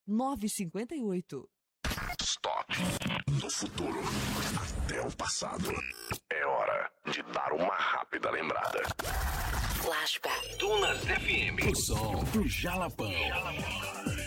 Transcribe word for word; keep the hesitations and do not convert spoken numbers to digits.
nove cinco oito. Stop. Do futuro até o passado. É hora de dar uma rápida lembrada. Flashback. Dunas F M. O som do Jalapão.